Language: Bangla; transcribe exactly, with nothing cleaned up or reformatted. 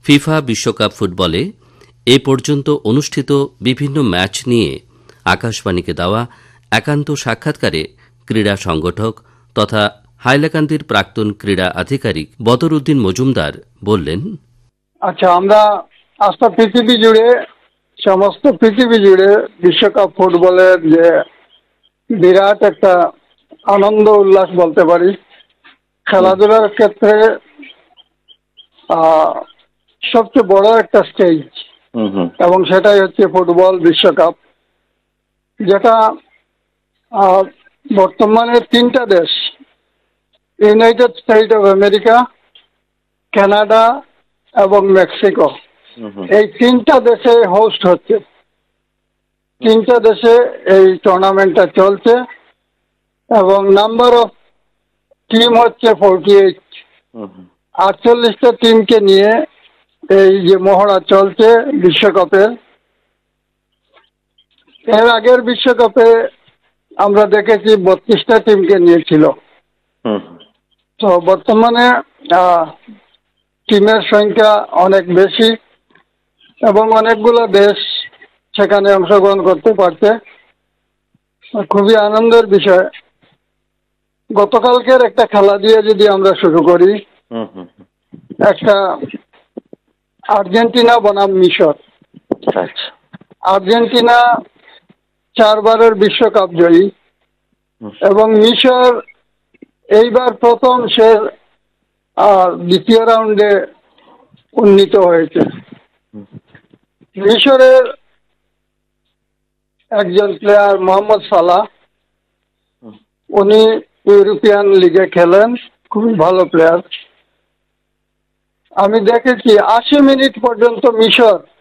ফিফা বিশ্বকাপ ফুটবলে এ পর্যন্ত অনুষ্ঠিত বিভিন্ন ম্যাচ নিয়ে আকাশবাণীকে দেওয়া একান্ত সাক্ষাৎকারে ক্রীড়া সংগঠক তথা হাইলাকান্দির প্রাক্তন ক্রীড়া আধিকারিক বদরউদ্দিন মজুমদার বললেন, আচ্ছা, আমরা আস্থা পৃথিবী জুড়ে সমস্ত পৃথিবী জুড়ে বিশ্বকাপ ফুটবলের যে বিরাট একটা আনন্দ উল্লাস বলতে পারি, খেলাধুলার ক্ষেত্রে সবচেয়ে বড় একটা স্টেজ, এবং সেটাই হচ্ছে ফুটবল বিশ্বকাপ, যেটা বর্তমানে তিনটা দেশ, United state of America, Canada এবং মেক্সিকো, এই তিনটা দেশে হোস্ট হচ্ছে। তিনটা দেশে এই টুর্নামেন্টটা চলছে এবং নাম্বার অফ টিম হচ্ছে ফোরটি এইট, আটচল্লিশটা টিমকে নিয়ে এই যে মহড়া চলছে বিশ্বকাপের। এর আগের বিশ্বকাপে আমরা দেখেছি বত্রিশটা টিমকে নিয়েছিল। তো বর্তমানে টিমের সংখ্যা অনেক বেশি এবং অনেকগুলো দেশ সেখানে অংশগ্রহণ করতে পারছে। খুবই আনন্দের বিষয়। গতকালকের একটা খেলা দিয়ে যদি আমরা শুরু করি, একটা আর্জেন্টিনা বনাম মিশর। আর্জেন্টিনা চারবারের বিশ্বকাপ জয়ী এবং মিশর এইবার প্রথম সে দ্বিতীয় রাউন্ডে উন্নীত হয়েছে। মিশরের একজন প্লেয়ার মোহাম্মদ সালাহ, উনি ইউরোপিয়ান লিগে খেলেন, খুবই ভালো প্লেয়ার। আমি দেখেছি আশি মিনিট পর্যন্ত মিশর